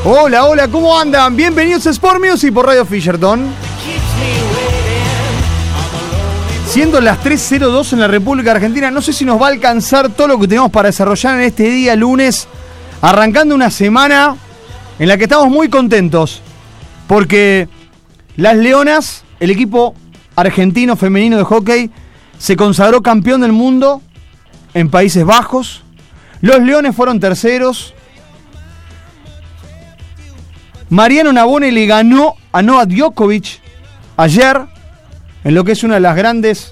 Hola, hola, ¿cómo andan? Bienvenidos a Sport Music por Radio Fisherton. Siendo las 3:02 en la República Argentina, no sé si nos va a alcanzar todo lo que tenemos para desarrollar en este día lunes, arrancando una semana en la que estamos muy contentos, porque las Leonas, el equipo argentino femenino de hockey, se consagró campeón del mundo en Países Bajos. Los Leones fueron terceros. Mariano Nabone le ganó a Novak Djokovic ayer, en lo que es una de las grandes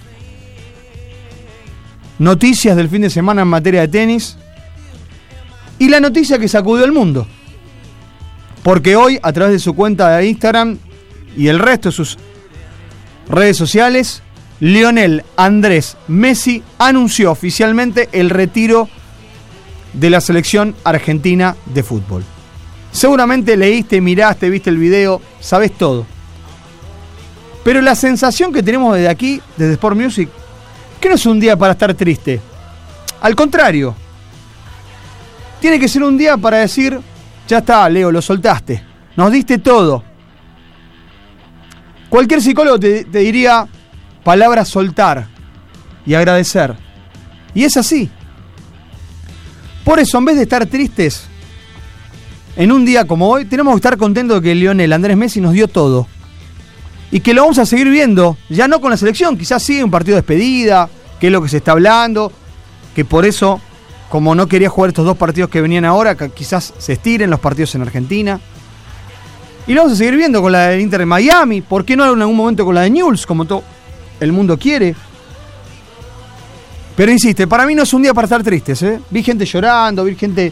noticias del fin de semana en materia de tenis. Y la noticia que sacudió el mundo, porque hoy, a través de su cuenta de Instagram y el resto de sus redes sociales, Lionel Andrés Messi anunció oficialmente el retiro de la selección argentina de fútbol. Seguramente leíste, miraste, viste el video, sabés todo. Pero la sensación que tenemos desde aquí, desde Sport Music, que no es un día para estar triste. Al contrario, tiene que ser un día para decir, ya está, Leo, lo soltaste, nos diste todo. Cualquier psicólogo te diría palabras soltar y agradecer. Y es así. Por eso, en vez de estar tristes, en un día como hoy, tenemos que estar contentos de que Lionel Andrés Messi nos dio todo. Y que lo vamos a seguir viendo, ya no con la selección, quizás sí un partido de despedida, que es lo que se está hablando, que por eso, como no quería jugar estos dos partidos que venían ahora, que quizás se estiren los partidos en Argentina. Y lo vamos a seguir viendo con la del Inter de Miami, ¿por qué no en algún momento con la de Newell's, como todo el mundo quiere? Pero insiste, para mí no es un día para estar tristes, ¿eh? Vi gente llorando, vi gente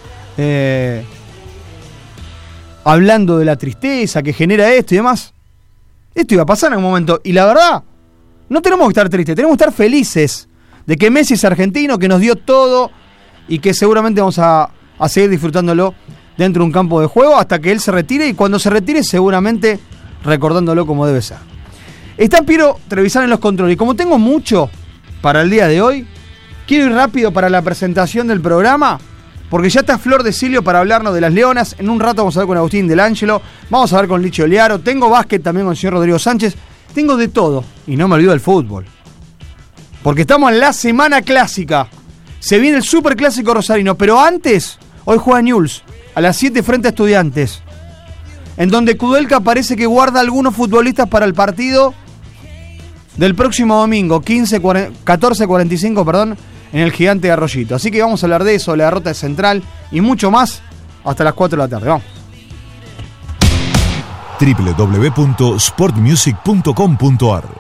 hablando de la tristeza que genera esto y demás. Esto iba a pasar en algún momento. Y la verdad, no tenemos que estar tristes, tenemos que estar felices de que Messi es argentino, que nos dio todo y que seguramente vamos a seguir disfrutándolo dentro de un campo de juego hasta que él se retire, y cuando se retire seguramente recordándolo como debe ser. Está Piero Trevisan en los controles, y como tengo mucho para el día de hoy, quiero ir rápido para la presentación del programa, porque ya está Flor de Silio para hablarnos de las Leonas. En un rato vamos a ver con Agustín Del Ángelo, vamos a ver con Lichi Oliaro, tengo básquet también con el señor Rodrigo Sánchez, tengo de todo, y no me olvido del fútbol, porque estamos en la semana clásica, se viene el superclásico rosarino, pero antes, hoy juega Newell's a las 7 frente a Estudiantes, en donde Kudelka parece que guarda algunos futbolistas para el partido del próximo domingo, 14:45, en el Gigante de Arroyito. Así que vamos a hablar de eso, de la derrota de Central y mucho más hasta las 4 de la tarde. Vamos. www.sportmusic.com.ar